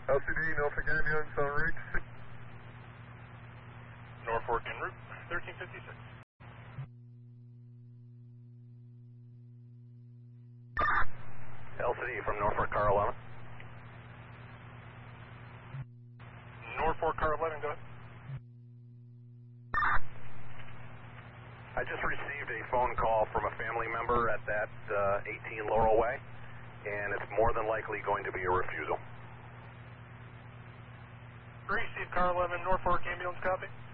LCD, Norfolk Ambulance en route. Norfolk en route, 1356. LCD from Norfolk Car 11. Norfolk Car 11, go ahead. I just received a phone call from a family member at that 18 Laurel Way, and it's more than likely going to be a refusal. Received Car 11, Norfolk Ambulance, copy.